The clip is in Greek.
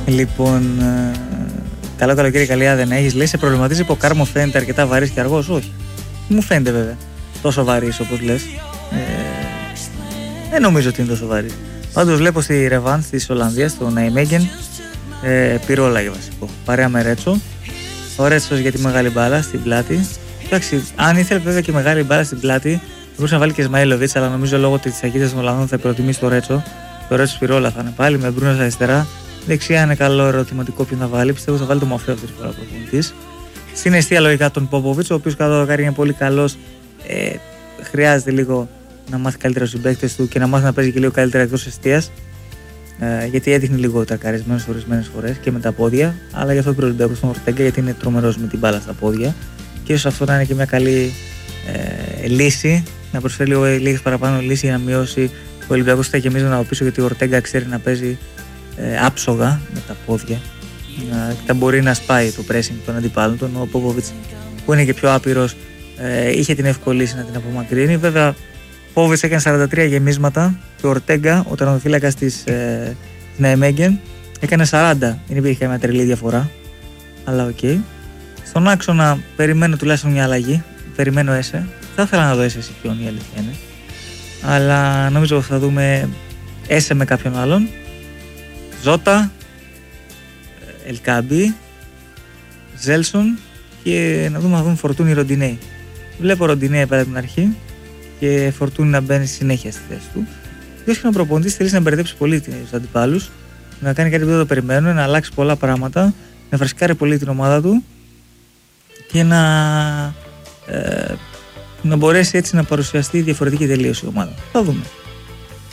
Λοιπόν, καλό καλοκαίρι, καλή άδεια έχεις. Λέει, σε προβληματίζει που ο Κάρμο φαίνεται αρκετά βαρύς και αργός? Όχι. Μου φαίνεται βέβαια τόσο βαρύς όπως λες. Δεν νομίζω ότι είναι τόσο βαρύς. Πάντως βλέπω στη Ρεβάν της Ολλανδίας, στο Ναϊμέγγεν, πυρόλα για βασικό. Παρέα με Ρέτσο. Ο Ρέτσος για τη μεγάλη μπάλα στην πλάτη. Εντάξει, αν ήθελε βέβαια και μεγάλη μπάλα στην πλάτη, μπορούσε να βάλει και Σμαήλοβιτς, αλλά νομίζω λόγω της ταχύτητας των Ολλανδών θα προτιμήσει το Ρέτσο. Το Ρέτσο πυρόλα θα είναι πάλι με Μπρούνος αριστερά. Δεξιά είναι καλό ερωτηματικό ποιον θα βάλει. Πιστεύω θα βάλει το Μαφέο αυτή τη φορά προπονητής. Στην αιστεία λογικά τον Πόποβιτς, ο οποίος κατά το δοκάρι είναι πολύ καλός. Χρειάζεται λίγο να μάθει καλύτερα στους συμπαίκτες του και να μάθει να παίζει και λίγο καλύτερα εκτός εστίας. Γιατί έδειχνε λίγο τρακαρισμένος ορισμένες φορές και με τα πόδια. Αλλά γι' αυτό πήρε ο Ολυμπιακός τον Ορτέγκα, γιατί είναι τρομερός με την μπάλα στα πόδια. Και ίσως αυτό να είναι και μια καλή λύση, να προσφέρει λίγο λίγες παραπάνω λύση για να μειώσει ο Ολυμπιακός στα γεμίζοντα από πίσω, γιατί ο Ορτέγκα ξέρει να παίζει άψογα με τα πόδια. Θα μπορεί να σπάει το pressing των αντιπάλων του. Ο Πόποβιτς, που είναι και πιο άπειρος, είχε την εύκολη λύση να την απομακρύνει. Βέβαια, ο Πόποβιτς έκανε 43 γεμίσματα και ο Ορτέγκα, ο τερματοφύλακας της Ναϊμέγγεν, έκανε 40. Δεν υπήρχε μια τρελή διαφορά. Αλλά οκ. Στον άξονα περιμένω τουλάχιστον μια αλλαγή. Περιμένω Έσε. Θα ήθελα να δω Έσε Σικιόν, η αλήθεια είναι. Αλλά νομίζω θα δούμε Έσε με κάποιον άλλον. Ζώτα, Ελκάμπι, Ζέλσον και να δούμε Φορτούνι Ροντινέι. Βλέπω Ροντινέι πέρα από την αρχή και Φορτούνι να μπαίνει συνέχεια στη θέση του. Ποιος και ο προπονητής θέλει να μπερδέψει πολύ τους αντιπάλους, να κάνει κάτι που δεν το περιμένουν, να αλλάξει πολλά πράγματα, να φρεσκάρει πολύ την ομάδα του και να μπορέσει έτσι να παρουσιαστεί διαφορετική τελείωση η ομάδα. Θα δούμε.